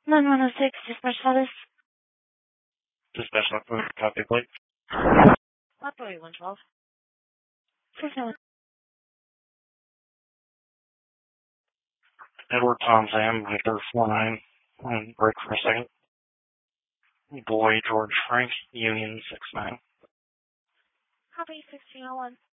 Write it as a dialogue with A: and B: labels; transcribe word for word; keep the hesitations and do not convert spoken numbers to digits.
A: nine one oh six, dispatch status.
B: Dispatch for copy plate.
A: Lot thirty-one twelve. Please no.
B: Edward Tom Sam, Victor four nine. And break for a second. Boy George Frank, Union six nine.
A: Copy sixteen oh one.